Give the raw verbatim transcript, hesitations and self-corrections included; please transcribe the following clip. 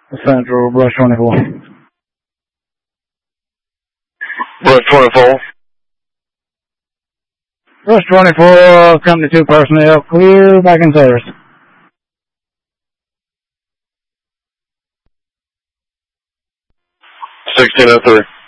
Central, Brush twenty-four. Brush twenty-four. Brush twenty-four, Company two personnel, clear back in service. sixteen oh three.